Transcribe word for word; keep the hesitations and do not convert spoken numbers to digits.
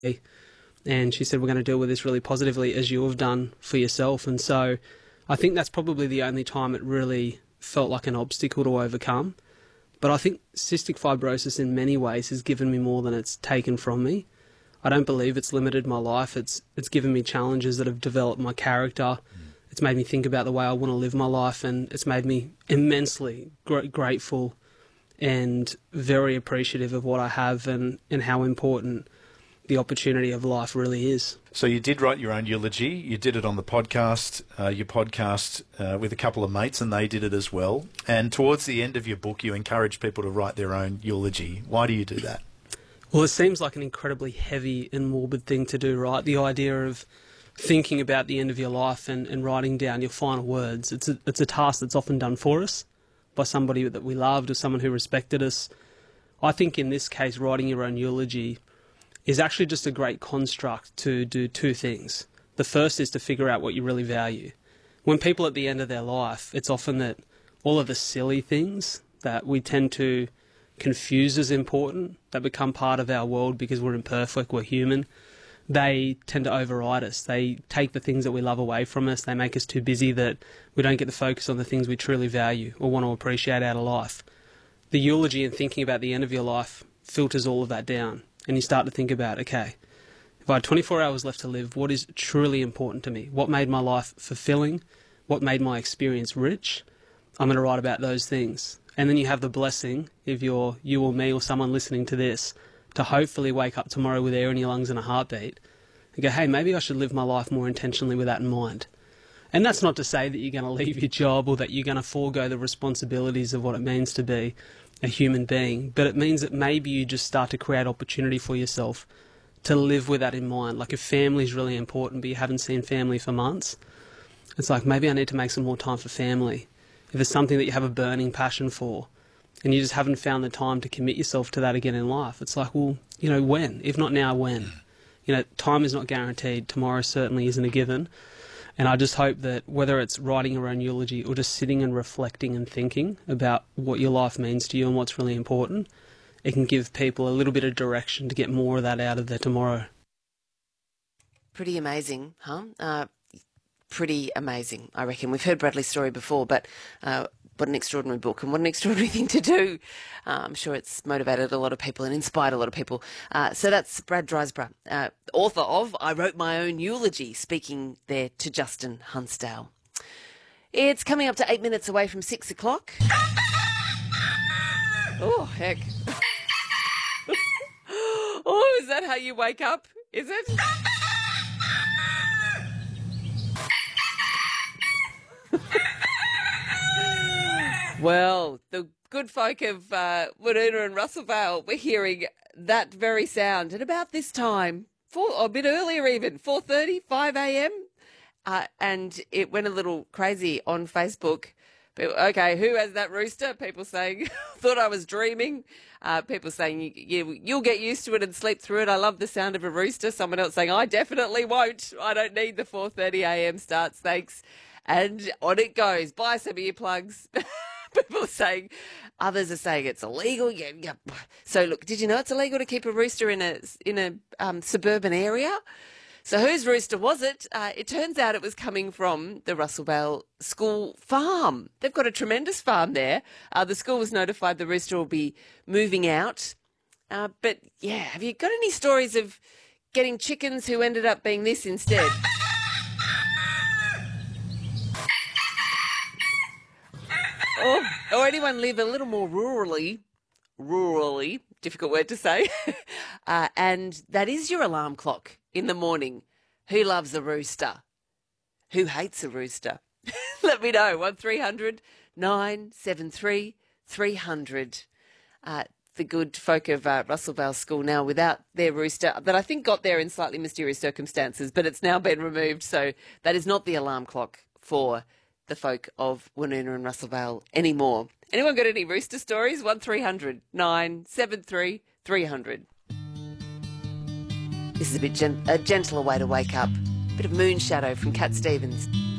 And she said, we're going to deal with this really positively as you have done for yourself. And so I think that's probably the only time it really felt like an obstacle to overcome. But I think cystic fibrosis in many ways has given me more than it's taken from me. I don't believe it's limited my life. It's it's given me challenges that have developed my character. Mm. It's made me think about the way I want to live my life, and it's made me immensely gr- grateful and very appreciative of what I have and, and how important the opportunity of life really is. So you did write your own eulogy. You did it on the podcast, uh, your podcast uh, with a couple of mates, and they did it as well. And towards the end of your book, you encourage people to write their own eulogy. Why do you do that? Well, it seems like an incredibly heavy and morbid thing to do, right? The idea of thinking about the end of your life and, and writing down your final words. It's a, it's a task that's often done for us by somebody that we loved or someone who respected us. I think in this case, writing your own eulogy is actually just a great construct to do two things. The first is to figure out what you really value. When people at the end of their life, it's often that all of the silly things that we tend to confuse as important, that become part of our world because we're imperfect, we're human, they tend to override us. They take the things that we love away from us. They make us too busy that we don't get the focus on the things we truly value or want to appreciate out of life. The eulogy and thinking about the end of your life filters all of that down. And you start to think about, okay, if I had twenty-four hours left to live, what is truly important to me? What made my life fulfilling? What made my experience rich? I'm going to write about those things. And then you have the blessing, if you're you or me or someone listening to this, to hopefully wake up tomorrow with air in your lungs and a heartbeat and go, hey, maybe I should live my life more intentionally with that in mind. And that's not to say that you're going to leave your job or that you're going to forego the responsibilities of what it means to be a human being, but it means that maybe you just start to create opportunity for yourself to live with that in mind. Like if family is really important but you haven't seen family for months, it's like maybe I need to make some more time for family. If it's something that you have a burning passion for and you just haven't found the time to commit yourself to that again in life, it's like, well, you know, when? If not now, when? You know, time is not guaranteed. Tomorrow certainly isn't a given. And I just hope that whether it's writing your own eulogy or just sitting and reflecting and thinking about what your life means to you and what's really important, it can give people a little bit of direction to get more of that out of their tomorrow. Pretty amazing, huh? Uh, pretty amazing, I reckon. We've heard Bradley's story before, but uh, what an extraordinary book and what an extraordinary thing to do. Uh, I'm sure it's motivated a lot of people and inspired a lot of people. Uh, so that's Brad Drysborough, uh, author of I Wrote My Own Eulogy, speaking there to Justin Hunsdale. It's coming up to eight minutes away from six o'clock. Oh, heck. Oh, is that how you wake up? Is it? Well, the good folk of uh, Woonona and Russellvale, we're hearing that very sound at about this time, four, or a bit earlier even, four thirty, five a.m. Uh, and it went a little crazy on Facebook. People, okay, who has that rooster? People saying, thought I was dreaming. Uh, people saying, you, you'll get used to it and sleep through it. I love the sound of a rooster. Someone else saying, I definitely won't. I don't need the four thirty a.m. starts, thanks. And on it goes. Buy some earplugs. People are saying, others are saying it's illegal. Yeah, yeah. So look, did you know it's illegal to keep a rooster in a in a um, suburban area? So whose rooster was it? Uh, it turns out it was coming from the Russellvale School farm. They've got a tremendous farm there. Uh, the school was notified the rooster will be moving out. Uh, but yeah, have you got any stories of getting chickens who ended up being this instead? Or, or anyone live a little more rurally, rurally, difficult word to say, uh, and that is your alarm clock in the morning. Who loves a rooster? Who hates a rooster? Let me know. one three hundred nine seven three three hundred. Uh, the good folk of uh, Russellvale School now without their rooster that I think got there in slightly mysterious circumstances, but it's now been removed. So that is not the alarm clock for the folk of Woonona and Russellvale anymore. Anyone got any rooster stories? one three hundred nine seven three three hundred. This is a bit gen- a gentler way to wake up. A bit of moon shadow from Cat Stevens.